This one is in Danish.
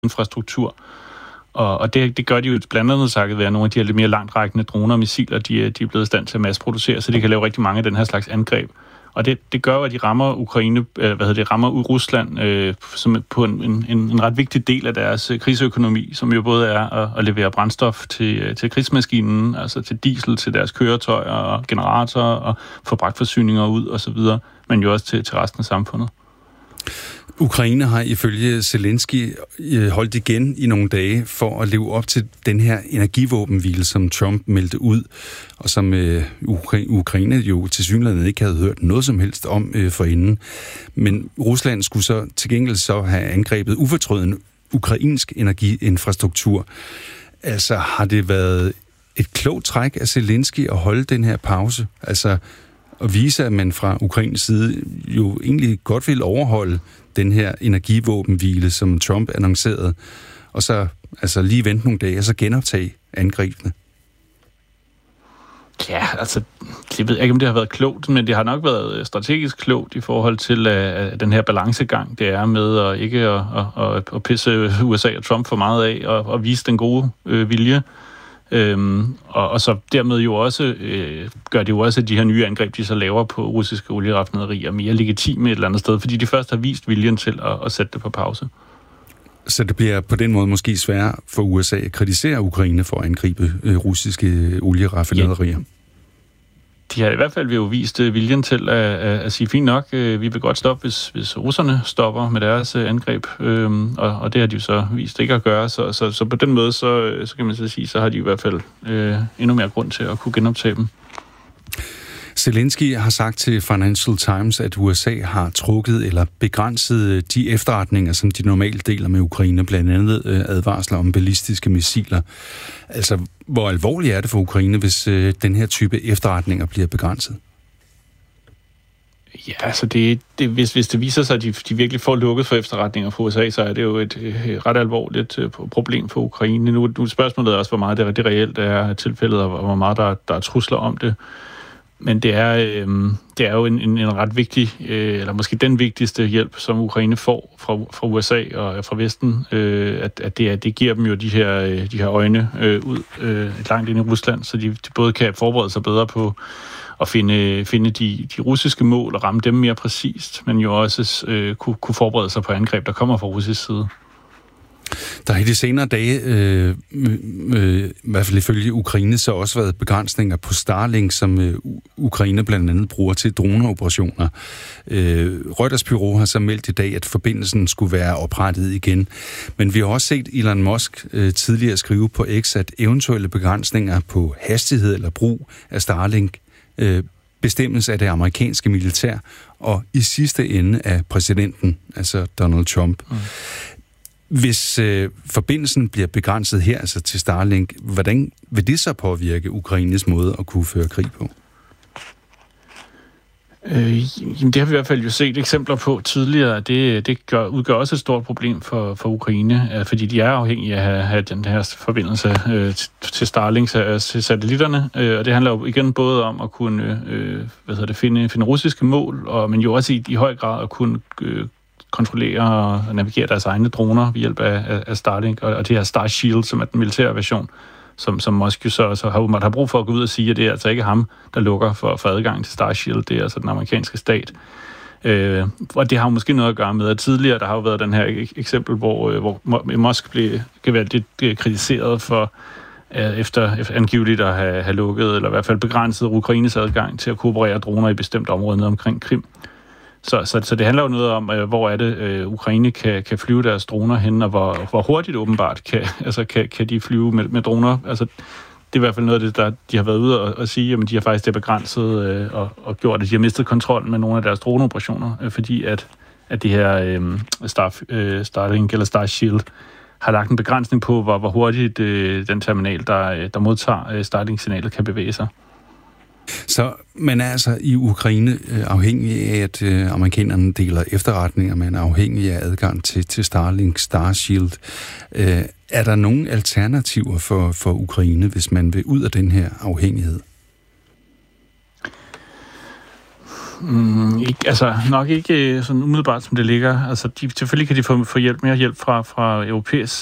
infrastruktur. Og det gør de jo blandt andet takket være nogle af de her lidt mere langtrækkende droner og missiler, de er blevet i stand til at masseproducere, så de kan lave rigtig mange af den her slags angreb. Og det gør jo, at de rammer rammer Rusland som på en ret vigtig del af deres krigsøkonomi, som jo både er at levere brændstof til krigsmaskinen, altså til diesel, til deres køretøjer og generatorer og få fragtforsyninger ud osv., men jo også til resten af samfundet. Ukraine har ifølge Zelensky holdt igen i nogle dage for at leve op til den her energivåbenhvile, som Trump meldte ud, og som Ukraine jo tilsyneladende ikke havde hørt noget som helst om forinden. Men Rusland skulle så til gengæld så have angrebet ufortrøden ukrainsk energiinfrastruktur. Altså har det været et klogt træk af Zelensky at holde den her pause? Altså at vise, at man fra Ukraines side jo egentlig godt vil overholde den her energivåbenhvile, som Trump annoncerede, og så altså lige vente nogle dage, og så genoptage angrebene. Ja, altså, jeg ved ikke, om det har været klogt, men det har nok været strategisk klogt i forhold til den her balancegang, det er med at ikke at pisse USA og Trump for meget af, og vise den gode vilje. Og så dermed jo også gør det jo også, at de her nye angreb, de så laver på russiske olieraffinaderier, mere legitime et eller andet sted, fordi de først har vist viljen til at sætte det på pause. Så det bliver på den måde måske sværere for USA at kritisere Ukraine for at angribe russiske olieraffinaderier? Ja. De har i hvert fald jo vist viljen til at sige, fint nok, vi vil godt stoppe, hvis russerne stopper med deres angreb, og det har de jo så vist ikke at gøre, så på den måde, så kan man så sige, så har de i hvert fald endnu mere grund til at kunne genoptage dem. Zelensky har sagt til Financial Times, at USA har trukket eller begrænset de efterretninger, som de normalt deler med Ukraine, blandt andet advarsler om ballistiske missiler. Altså, hvor alvorligt er det for Ukraine, hvis den her type efterretninger bliver begrænset? Ja, altså hvis det viser sig, at de virkelig får lukket for efterretninger fra USA, så er det jo et ret alvorligt problem for Ukraine. Nu spørgsmålet er også, hvor meget det reelt er tilfældet, og hvor meget der er trusler om det. Men det er jo en ret vigtig, eller måske den vigtigste hjælp, som Ukraine får fra USA og fra Vesten, at det giver dem jo de her øjne ud langt ind i Rusland, så de både kan forberede sig bedre på at finde de russiske mål og ramme dem mere præcist, men jo også kunne forberede sig på angreb, der kommer fra russisk side. Der har i de senere dage, i hvert fald ifølge Ukraine, så også været begrænsninger på Starlink, som Ukraine blandt andet bruger til droneoperationer. Reuters bureau har så meldt i dag, at forbindelsen skulle være oprettet igen. Men vi har også set Elon Musk tidligere skrive på X, at eventuelle begrænsninger på hastighed eller brug af Starlink bestemmes af det amerikanske militær, og i sidste ende af præsidenten, altså Donald Trump. Hvis forbindelsen bliver begrænset her, altså til Starlink, hvordan vil det så påvirke Ukraines måde at kunne føre krig på? Det har vi i hvert fald jo set eksempler på tidligere. Det udgør også et stort problem for Ukraine, fordi de er afhængige af at have den her forbindelse til Starlink, til satellitterne. Og det handler jo igen både om at kunne finde russiske mål, men jo også i høj grad at kunne kontrollere og navigere deres egne droner ved hjælp af Starlink, og det her Star Shield, som er den militære version, som Musk jo så har brug for at gå ud og sige, at det er altså ikke ham, der lukker for adgang til Star Shield, det er altså den amerikanske stat. Og det har jo måske noget at gøre med, at tidligere, der har jo været den her eksempel, hvor Musk blev lidt kritiseret for efter angiveligt at have lukket, eller i hvert fald begrænset Ukraines adgang til at kunne operere droner i bestemt område nede omkring Krim. Så det handler jo noget om, hvor er det, Ukraine kan flyve deres droner hen, og hvor hurtigt åbenbart kan de flyve med droner. Altså, det er i hvert fald noget af det, der de har været ude og sige, at de har faktisk det begrænset og gjort, at de har mistet kontrollen med nogle af deres droneoperationer, fordi at det her Starlink eller Star Shield har lagt en begrænsning på, hvor hurtigt den terminal, der modtager Starlink-signalet, kan bevæge sig. Så man er altså i Ukraine afhængig af, at amerikanerne deler efterretninger, man er afhængig af adgang til Starlink, Star Shield. Er der nogle alternativer for Ukraine, hvis man vil ud af den her afhængighed? Nok ikke sådan umiddelbart, som det ligger. Altså, selvfølgelig kan de få mere hjælp fra europæisk